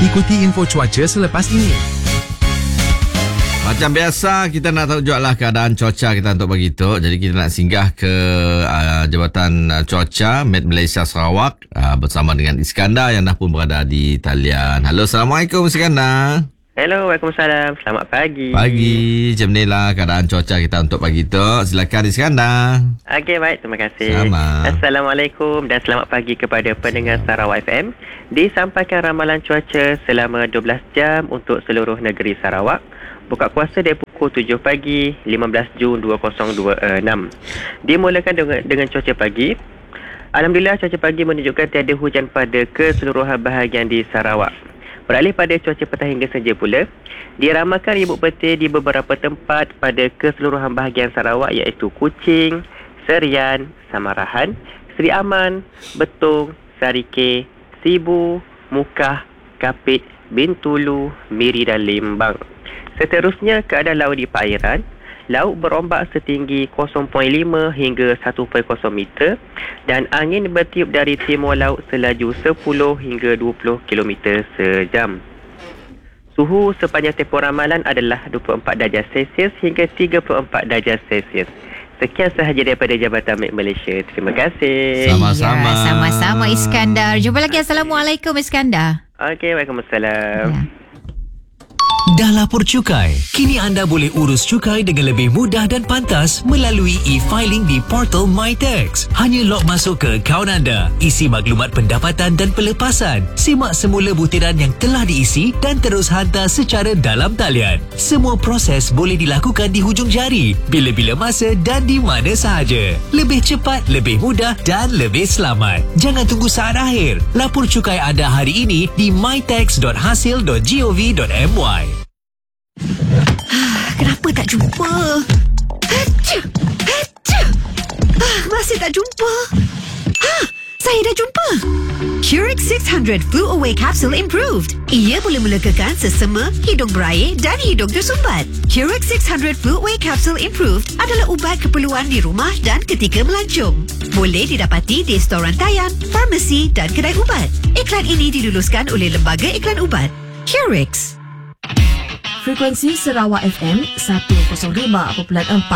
Ikuti info cuaca selepas ini. Macam biasa, kita nak tahu jugalah keadaan cuaca kita untuk pagi tu. Jadi kita nak singgah ke Jabatan Cuaca Met Malaysia Sarawak bersama dengan Iskandar yang dah pun berada di talian. Halo, Assalamualaikum Iskandar. Hello, Waalaikumsalam. Selamat pagi. Pagi, macam ni lah keadaan cuaca kita untuk pagi tu. Silakan Iskandar. Okey, baik. Terima kasih. Sama. Assalamualaikum dan selamat pagi kepada pendengar Sarawak FM. Disampaikan ramalan cuaca selama 12 jam untuk seluruh negeri Sarawak. Buka kuasa dari pukul 7 pagi 15 Jun 2026. Dimulakan dengan cuaca pagi. Alhamdulillah, cuaca pagi menunjukkan tiada hujan pada keseluruhan bahagian di Sarawak. Beralih pada cuaca petang hingga senja pula, diramalkan ribut petir di beberapa tempat pada keseluruhan bahagian Sarawak iaitu Kuching, Serian, Samarahan, Seri Aman, Betong, Sarike, Sibu, Mukah, Kapit, Bintulu, Miri dan Limbang. Seterusnya, keadaan laut di perairan. Laut berombak setinggi 0.5 hingga 1.0 meter dan angin bertiup dari timur laut selaju 10 hingga 20 km sejam. Suhu sepanjang tempoh ramalan adalah 24 darjah Celsius hingga 34 darjah Celsius. Sekian sahaja daripada Jabatan Met Malaysia. Terima kasih. Sama-sama. Ya, sama-sama Iskandar. Jumpa lagi. Assalamualaikum Iskandar. Okey, Waalaikumsalam. Ya. Dah lapor cukai? Kini anda boleh urus cukai dengan lebih mudah dan pantas melalui e-filing di portal MyTax. Hanya log masuk ke akaun anda, isi maklumat pendapatan dan pelepasan, simak semula butiran yang telah diisi dan terus hantar secara dalam talian. Semua proses boleh dilakukan di hujung jari, bila-bila masa dan di mana sahaja. Lebih cepat, lebih mudah dan lebih selamat. Jangan tunggu saat akhir. Lapor cukai anda hari ini di mytax.hasil.gov.my. Kenapa tak jumpa? Masih tak jumpa. Saya dah jumpa. Curix 600 Flu Away Capsule Improved. Ia boleh melegakan sesama, hidung berair dan hidung tersumbat. Curix 600 Flu Away Capsule Improved adalah ubat keperluan di rumah dan ketika melancong. Boleh didapati di store rantaian, farmasi dan kedai ubat. Iklan ini diluluskan oleh Lembaga Iklan Ubat. Curix. Frekuensi Sarawak FM 105.4